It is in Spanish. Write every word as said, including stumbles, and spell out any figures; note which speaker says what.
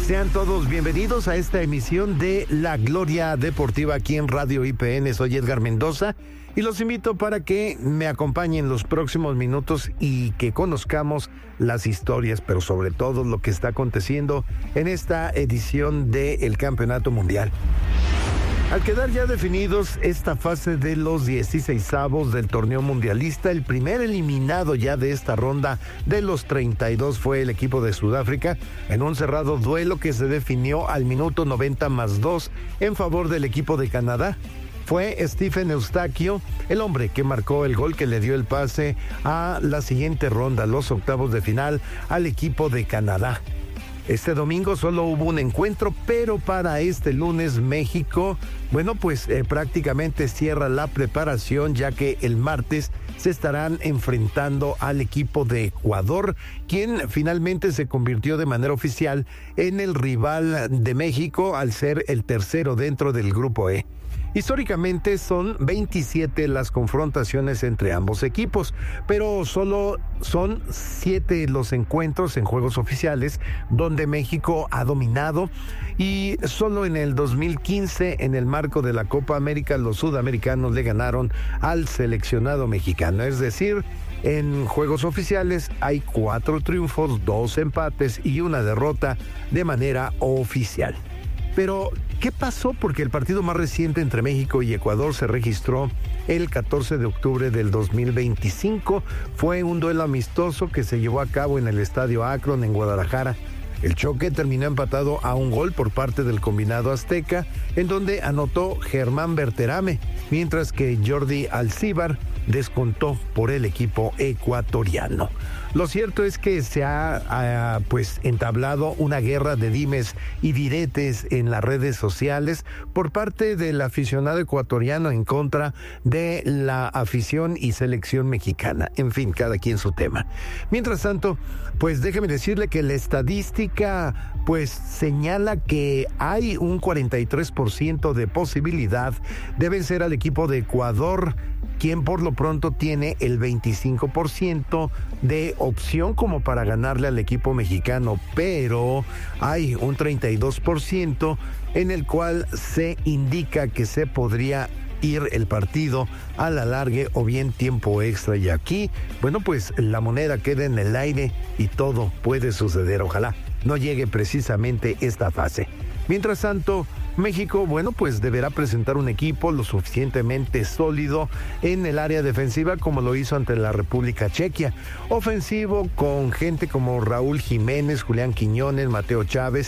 Speaker 1: Sean todos bienvenidos a esta emisión de La Gloria Deportiva aquí en Radio I P N. Soy Edgar Mendoza y los invito para que me acompañen los próximos minutos y que conozcamos las historias, pero sobre todo lo que está aconteciendo en esta edición del Campeonato Mundial. Al quedar ya definidos esta fase de los dieciseisavos del torneo mundialista, el primer eliminado ya de esta ronda de los treinta y dos fue el equipo de Sudáfrica en un cerrado duelo que se definió al minuto noventa más dos en favor del equipo de Canadá. Fue Stephen Eustaquio el hombre que marcó el gol que le dio el pase a la siguiente ronda, los octavos de final, al equipo de Canadá. Este domingo solo hubo un encuentro, pero para este lunes México, bueno, pues eh, prácticamente cierra la preparación, ya que el martes se estarán enfrentando al equipo de Ecuador, quien finalmente se convirtió de manera oficial en el rival de México al ser el tercero dentro del grupo E. Históricamente son veintisiete las confrontaciones entre ambos equipos, pero solo son siete los encuentros en juegos oficiales donde México ha dominado, y solo en el dos mil quince, en el marco de la Copa América, los sudamericanos le ganaron al seleccionado mexicano. Es decir, en juegos oficiales hay cuatro triunfos, dos empates y una derrota de manera oficial. Pero, ¿qué pasó? Porque el partido más reciente entre México y Ecuador se registró el catorce de octubre del dos mil veinticinco. Fue un duelo amistoso que se llevó a cabo en el Estadio Akron en Guadalajara. El choque terminó empatado a un gol por parte del combinado azteca, en donde anotó Germán Berterame, mientras que Jordi Alcíbar descontó por el equipo ecuatoriano. Lo cierto es que se ha, ha pues entablado una guerra de dimes y diretes en las redes sociales por parte del aficionado ecuatoriano en contra de la afición y selección mexicana. En fin, cada quien su tema. Mientras tanto, pues déjeme decirle que la estadística pues señala que hay un cuarenta y tres por ciento de posibilidad de vencer al equipo de Ecuador, quien por lo pronto tiene el veinticinco por ciento de opción como para ganarle al equipo mexicano, pero hay un treinta y dos por ciento en el cual se indica que se podría ir el partido a la largue o bien tiempo extra, y aquí, bueno, pues la moneda queda en el aire y todo puede suceder. Ojalá no llegue precisamente esta fase. Mientras tanto, México, bueno, pues deberá presentar un equipo lo suficientemente sólido en el área defensiva como lo hizo ante la República Chequia. Ofensivo con gente como Raúl Jiménez, Julián Quiñones, Mateo Chávez,